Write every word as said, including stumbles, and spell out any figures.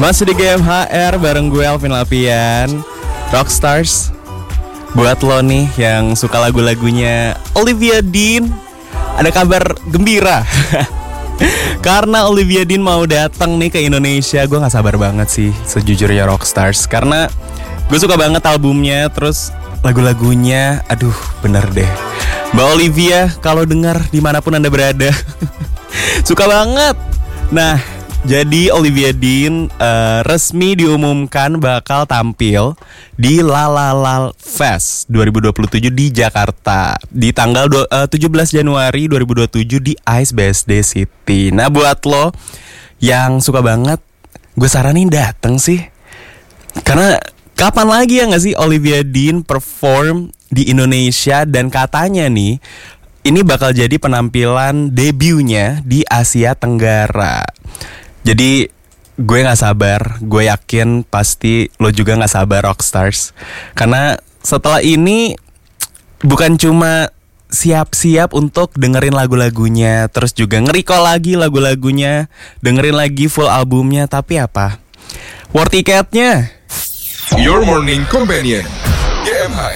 Masih di G M H R bareng gue Alvin Lapian. Rockstars, buat lo nih yang suka lagu-lagunya Olivia Dean, ada kabar gembira. Karena Olivia Dean mau datang nih ke Indonesia. Gue gak sabar banget sih sejujurnya Rockstars, karena gue suka banget albumnya, terus lagu-lagunya, aduh bener deh. Mbak Olivia, kalau dengar dimanapun anda berada, suka banget. Nah, jadi Olivia Dean uh, resmi diumumkan bakal tampil di La La La Fest dua ribu dua puluh tujuh di Jakarta di tanggal dua, uh, tujuh belas Januari dua ribu dua puluh tujuh di Ice B S D City. Nah, buat lo yang suka banget, gue saranin dateng sih. Karena kapan lagi ya gak sih Olivia Dean perform di Indonesia, dan katanya nih ini bakal jadi penampilan debutnya di Asia Tenggara. Jadi gue gak sabar, gue yakin pasti lo juga gak sabar Rockstars. Karena setelah ini bukan cuma siap-siap untuk dengerin lagu-lagunya, terus juga nge-recall lagi lagu-lagunya, dengerin lagi full albumnya, tapi apa? War tiketnya. Your Morning Companion G M H